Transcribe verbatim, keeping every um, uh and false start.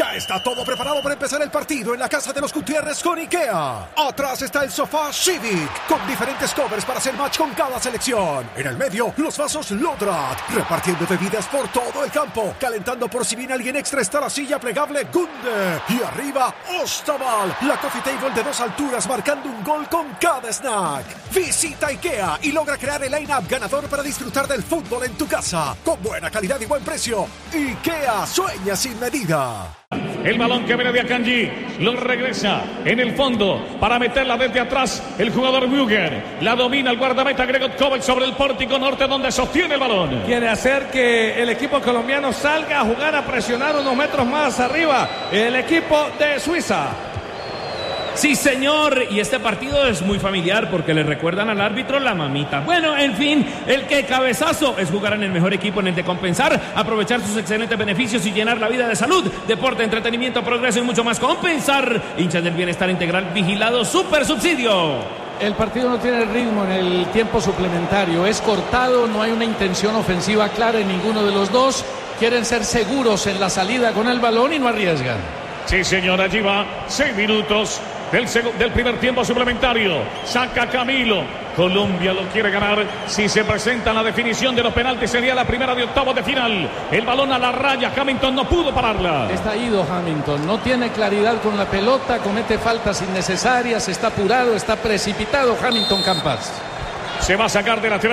Ya está todo preparado para empezar el partido en la casa de los Gutiérrez con IKEA. Atrás está el sofá Civic, con diferentes covers para hacer match con cada selección. En el medio, los vasos Lodrat, repartiendo bebidas por todo el campo. Calentando por si viene alguien extra está la silla plegable Gunde. Y arriba, Ostaval, la coffee table de dos alturas marcando un gol con cada snack. Visita IKEA y logra crear el line-up ganador para disfrutar del fútbol en tu casa. Con buena calidad y buen precio. IKEA, sueña sin medida. El balón que viene de Akanji, lo regresa en el fondo para meterla desde atrás el jugador Müger. La domina el guardameta Gregor Kovac sobre el pórtico norte donde sostiene el balón. Quiere hacer que el equipo colombiano salga a jugar, a presionar unos metros más arriba el equipo de Suiza. Sí, señor, y este partido es muy familiar porque le recuerdan al árbitro la mamita. Bueno, en fin, el que cabezazo es jugar en el mejor equipo, en el de compensar, aprovechar sus excelentes beneficios y llenar la vida de salud, deporte, entretenimiento, progreso y mucho más. Compensar, hinchas del bienestar integral, vigilado, super subsidio. El partido no tiene ritmo en el tiempo suplementario, es cortado, no hay una intención ofensiva clara en ninguno de los dos. Quieren ser seguros en la salida con el balón y no arriesgan. Sí, señor, allí va, seis minutos del, del primer tiempo suplementario. Saca Camilo. Colombia lo quiere ganar. Si se presenta la definición de los penaltis, sería la primera de octavos de final. El balón a la raya. Hamilton no pudo pararla. Está ido Hamilton. No tiene claridad con la pelota. Comete faltas innecesarias. Está apurado. Está precipitado Hamilton Campas. Se va a sacar de la